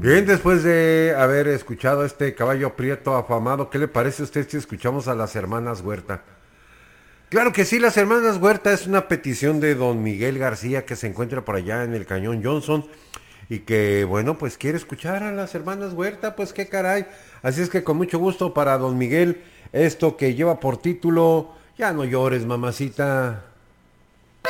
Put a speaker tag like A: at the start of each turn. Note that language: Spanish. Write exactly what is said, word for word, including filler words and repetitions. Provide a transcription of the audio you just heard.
A: Bien, después de haber escuchado a este caballo prieto afamado, ¿qué le parece a usted si escuchamos a las hermanas Huerta? Claro que sí, las hermanas Huerta es una petición de don Miguel García que se encuentra por allá en el Cañón Johnson y que, bueno, pues quiere escuchar a las hermanas Huerta, pues qué caray. Así es que con mucho gusto para don Miguel, esto que lleva por título, Ya no llores, mamacita.